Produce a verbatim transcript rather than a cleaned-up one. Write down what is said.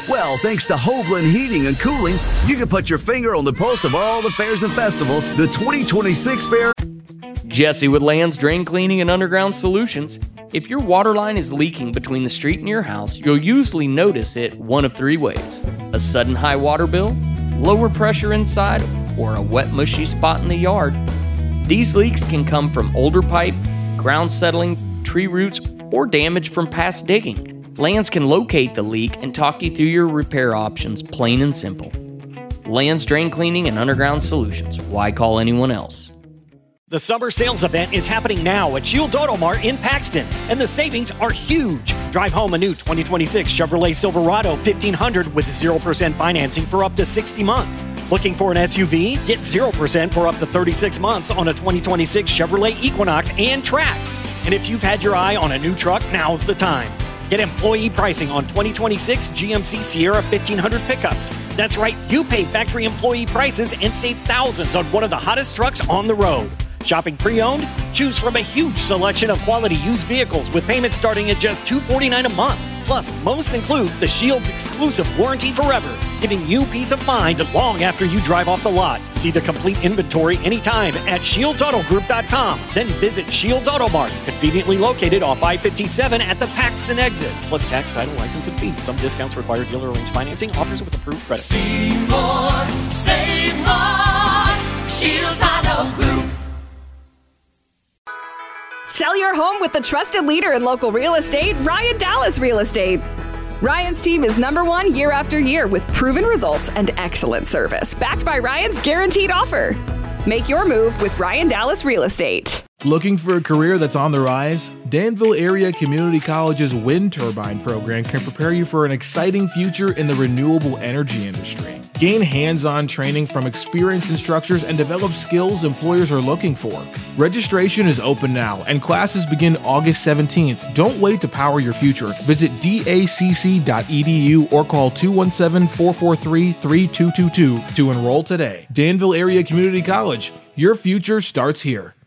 Well, thanks to Hovland Heating and Cooling, you can put your finger on the pulse of all the fairs and festivals. The twenty twenty-six fair. Jesse with Land's Drain Cleaning and Underground Solutions. If your water line is leaking between the street and your house, you'll usually notice it one of three ways: a sudden high water bill, lower pressure inside, or a wet, mushy spot in the yard. These leaks can come from older pipe, ground settling, tree roots, or damage from past digging. Lands can locate the leak and talk you through your repair options, plain and simple. Lands Drain Cleaning and Underground Solutions. Why call anyone else? The summer sales event is happening now at Shields Auto Mart in Paxton, and the savings are huge. Drive home a new twenty twenty-six Chevrolet Silverado fifteen hundred with zero percent financing for up to sixty months. Looking for an S U V? Get zero percent for up to thirty-six months on a twenty twenty-six Chevrolet Equinox and Trax. And if you've had your eye on a new truck, now's the time. Get employee pricing on twenty twenty-six G M C Sierra fifteen hundred pickups. That's right, you pay factory employee prices and save thousands on one of the hottest trucks on the road. Shopping pre-owned? Choose from a huge selection of quality used vehicles with payments starting at just two hundred forty-nine dollars a month. Plus, most include the Shields exclusive Warranty Forever, giving you peace of mind long after you drive off the lot. See the complete inventory anytime at shields auto group dot com. Then visit Shields Auto Mart, conveniently located off I fifty-seven at the Paxton exit. Plus tax, title, license, and fees. Some discounts require dealer arranged financing. Offers with approved credit. See more, save more. Shields Auto Group. Sell your home with the trusted leader in local real estate, Ryan Dallas Real Estate. Ryan's team is number one year after year with proven results and excellent service, backed by Ryan's guaranteed offer. Make your move with Ryan Dallas Real Estate. Looking for a career that's on the rise? Danville Area Community College's wind turbine program can prepare you for an exciting future in the renewable energy industry. Gain hands-on training from experienced instructors and develop skills employers are looking for. Registration is open now and classes begin August seventeenth. Don't wait to power your future. Visit D A C C dot E D U or call two one seven, four four three, three two two two to enroll today. Danville Area Community College. Your future starts here.